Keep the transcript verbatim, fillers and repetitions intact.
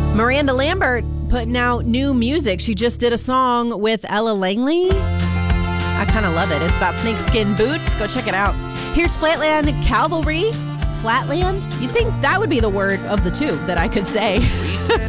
Miranda Lambert putting out new music. She just did a song with Ella Langley. I kind of love it. It's about snakeskin boots. Go check it out. Here's Flatland Cavalry. Flatland? You'd think that would be the word of the two that I could say.